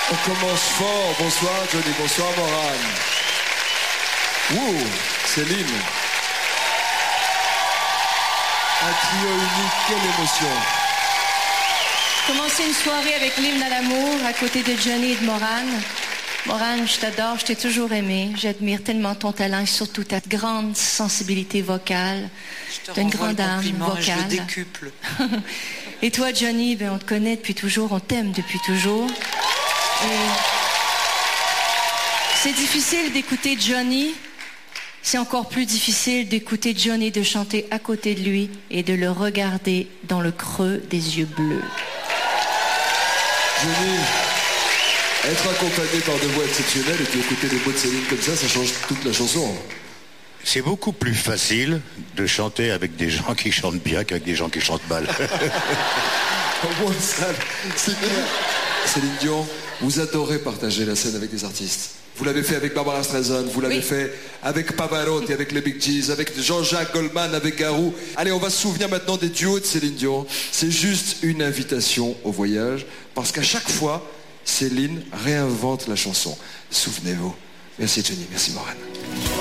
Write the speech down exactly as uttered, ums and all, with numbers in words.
On commence fort. Bonsoir Johnny, bonsoir Morane. Wouh, Céline. Un trio unique, quelle émotion. Commencer une soirée avec l'hymne à l'amour à côté de Johnny et de Morane. Morane, je t'adore, je t'ai toujours aimé. J'admire tellement ton talent et surtout ta grande sensibilité vocale. Je te T'as une renvoie le grande âme compliment et je le vocale. décuple. Et toi, Johnny, ben, on te connaît depuis toujours, on t'aime depuis toujours. Et c'est difficile d'écouter Johnny. C'est encore plus difficile d'écouter Johnny, de chanter à côté de lui et de le regarder dans le creux des yeux bleus. Johnny, être accompagné par deux voix exceptionnelles et puis écouter des mots de Céline comme ça, ça change toute la chanson. C'est beaucoup plus facile de chanter avec des gens qui chantent bien qu'avec des gens qui chantent mal. Au moins ça, c'est bien. Céline Dion, vous adorez partager la scène avec des artistes. Vous l'avez fait avec Barbara Streisand, vous l'avez Oui. fait avec Pavarotti, avec les Bee Gees, avec Jean-Jacques Goldman, avec Garou. Allez, on va se souvenir maintenant des duos de Céline Dion. C'est juste une invitation au voyage, parce qu'à chaque fois, Céline réinvente la chanson. Souvenez-vous. Merci Johnny, merci Morane.